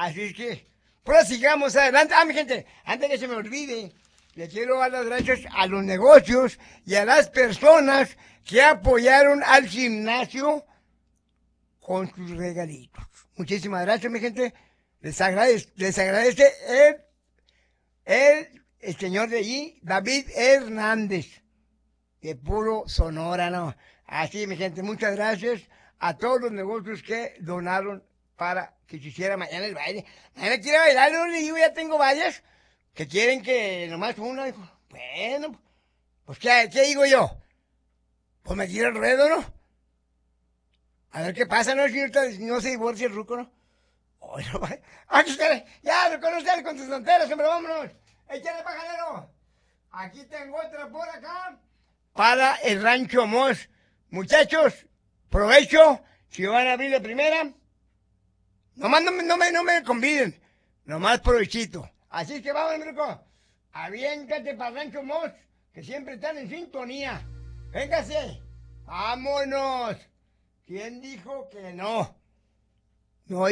Así es que, pues sigamos adelante. Mi gente, antes que se me olvide, le quiero dar las gracias a los negocios y a las personas que apoyaron al gimnasio con sus regalitos. Muchísimas gracias, mi gente. Les agradece el señor de allí, David Hernández, de puro Sonora, ¿no? Así, mi gente, muchas gracias a todos los negocios que donaron para que se hiciera mañana el baile. Mañana quiere bailar, no le digo, ya tengo varias que quieren que nomás una, dijo, bueno, pues ¿qué digo yo? Pues me tiro el ruedo, ¿no? A ver qué pasa, ¿no? Si no se divorcia el ruco, ¿no? Oh, no, ya, reconocer con tus tonteras, hombre, vámonos. Échale, pajarero. Aquí tengo otra por acá. Para el Rancho Moss. Muchachos, provecho. Si van a abrir la primera, nomás no me conviden. Nomás provechito. Así es que vamos, Mirko. Aviéntate para el Rancho Moss, que siempre están en sintonía. Véngase. Vámonos. ¿Quién dijo que no?